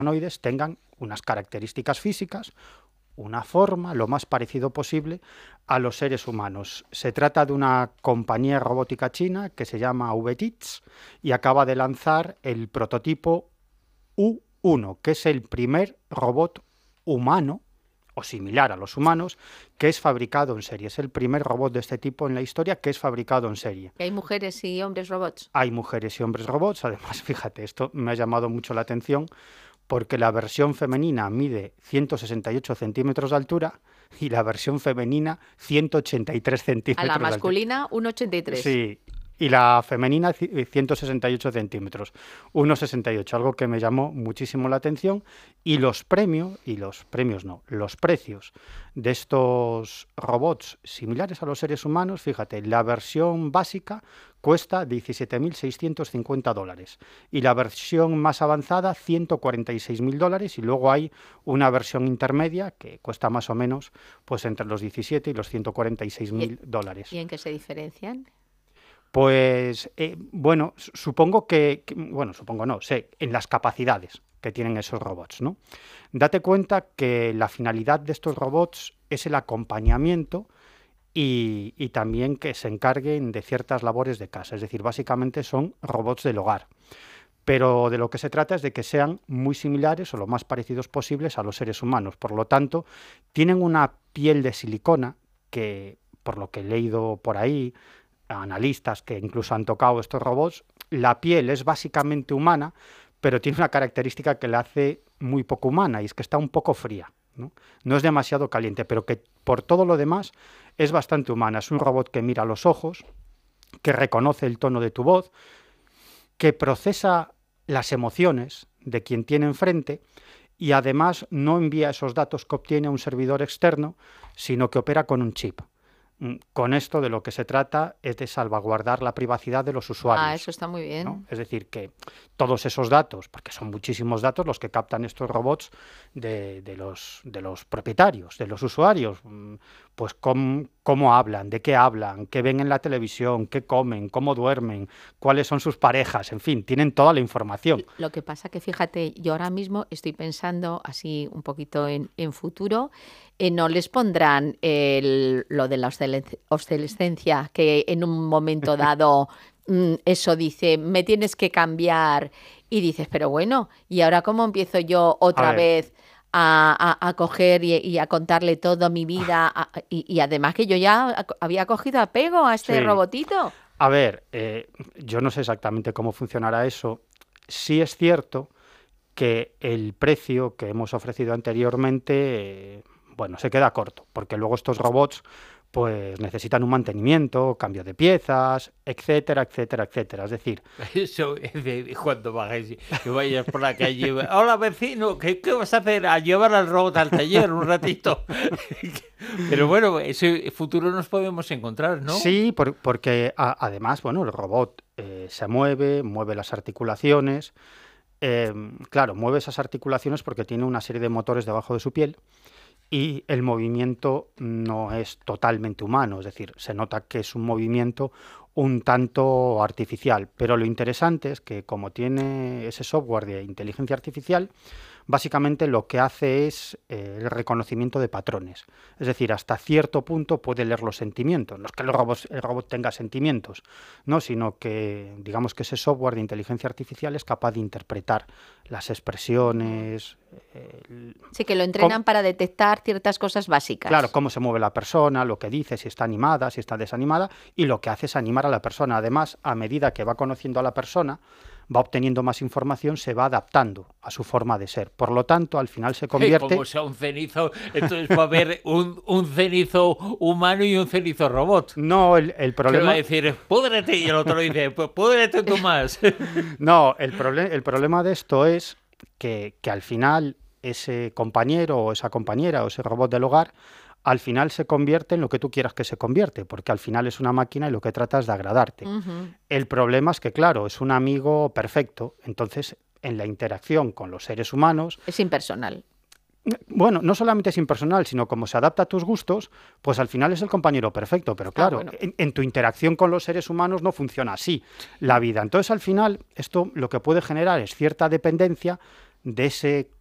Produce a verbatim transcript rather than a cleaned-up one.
humanoides tengan unas características físicas, una forma lo más parecido posible a los seres humanos. Se trata de una compañía robótica china que se llama VTITS y acaba de lanzar el prototipo U uno, que es el primer robot humano o similar a los humanos que es fabricado en serie. Es el primer robot de este tipo en la historia que es fabricado en serie. ¿Hay mujeres y hombres robots? Hay mujeres y hombres robots. Además, fíjate, esto me ha llamado mucho la atención porque la versión femenina mide ciento sesenta y ocho centímetros de altura y la versión femenina ciento ochenta y tres centímetros. A la masculina, uno ochenta y tres. Sí, y la femenina ciento sesenta y ocho centímetros, uno sesenta y ocho, algo que me llamó muchísimo la atención. Y los premios, y los premios no, los precios de estos robots similares a los seres humanos, fíjate, la versión básica cuesta diecisiete mil seiscientos cincuenta dólares y la versión más avanzada ciento cuarenta y seis mil dólares, y luego hay una versión intermedia que cuesta más o menos pues entre los diecisiete y los ciento cuarenta y seis mil dólares. ¿Y en qué se diferencian? Pues, eh, bueno, supongo que, que, bueno, supongo no, sé, en las capacidades que tienen esos robots, ¿no? Date cuenta que la finalidad de estos robots es el acompañamiento y, y también que se encarguen de ciertas labores de casa, es decir, básicamente son robots del hogar. Pero de lo que se trata es de que sean muy similares o lo más parecidos posibles a los seres humanos. Por lo tanto, tienen una piel de silicona que, por lo que he leído por ahí, analistas que incluso han tocado estos robots, la piel es básicamente humana, pero tiene una característica que la hace muy poco humana, y es que está un poco fría, ¿no? No es demasiado caliente, pero que por todo lo demás es bastante humana. Es un robot que mira a los ojos, que reconoce el tono de tu voz, que procesa las emociones de quien tiene enfrente y además no envía esos datos que obtiene a un servidor externo, sino que opera con un chip. Con esto de lo que se trata es de salvaguardar la privacidad de los usuarios. Ah, eso está muy bien, ¿no? Es decir, que todos esos datos, porque son muchísimos datos los que captan estos robots de, de, los, de los propietarios, de los usuarios, pues cómo, cómo hablan, de qué hablan, qué ven en la televisión, qué comen, cómo duermen, cuáles son sus parejas, en fin, tienen toda la información. Lo que pasa que, fíjate, yo ahora mismo estoy pensando así un poquito en, en futuro. Eh, ¿no les pondrán el, lo de la obsolescencia, que en un momento dado mm, eso dice, me tienes que cambiar, y dices, pero bueno, ¿y ahora cómo empiezo yo otra vez a, a, a coger y, y a contarle toda mi vida? A, y, y además que yo ya había cogido apego a este sí. robotito. A ver, eh, yo no sé exactamente cómo funcionará eso. Sí es cierto que el precio que hemos ofrecido anteriormente... Eh, bueno, se queda corto, porque luego estos robots pues necesitan un mantenimiento, cambio de piezas, etcétera, etcétera, etcétera. Es decir... Eso es de cuando vayas, que vayas por la calle. Hola, vecino, ¿qué, ¿qué vas a hacer? A llevar al robot al taller un ratito. Pero bueno, ese futuro nos podemos encontrar, ¿no? Sí, por, porque a, además, bueno, el robot eh, se mueve, mueve las articulaciones. Eh, claro, mueve esas articulaciones porque tiene una serie de motores debajo de su piel. Y el movimiento no es totalmente humano, es decir, se nota que es un movimiento un tanto artificial, pero lo interesante es que como tiene ese software de inteligencia artificial, básicamente lo que hace es eh, el reconocimiento de patrones, es decir, hasta cierto punto puede leer los sentimientos, no es que el robot, el robot tenga sentimientos, no, sino que digamos que ese software de inteligencia artificial es capaz de interpretar las expresiones. Eh, sí, que lo entrenan para detectar ciertas cosas básicas. Claro, cómo se mueve la persona, lo que dice, si está animada, si está desanimada, y lo que hace es animar a la persona. Además, a medida que va conociendo a la persona, va obteniendo más información, se va adaptando a su forma de ser. Por lo tanto, al final se convierte... Como sea un cenizo, entonces va a haber un, un cenizo humano y un cenizo robot. No, el, el problema... Que va a decir, púdrete, y el otro dice, pues púdrete tú más. No, el, proble el problema de esto es que, que al final ese compañero o esa compañera o ese robot del hogar al final se convierte en lo que tú quieras que se convierte, porque al final es una máquina y lo que trata es de agradarte. Uh-huh. El problema es que, claro, es un amigo perfecto, entonces en la interacción con los seres humanos... Es impersonal. Bueno, no solamente es impersonal, sino como se adapta a tus gustos, pues al final es el compañero perfecto, pero claro, ah, bueno. en, en tu interacción con los seres humanos no funciona así la vida. Entonces al final esto lo que puede generar es cierta dependencia de ese